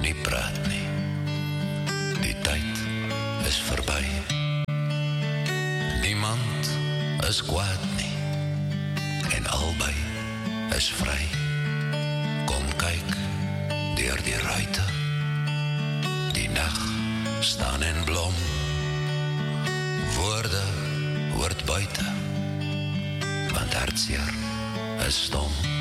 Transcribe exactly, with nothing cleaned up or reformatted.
nie praat nie. Die tyd is verby. Niemand is kwaad nie. En albei is vry. Kom kyk deur die ruite. Die nag staan in blom. Woorde hoort buite, want hartseer is stom.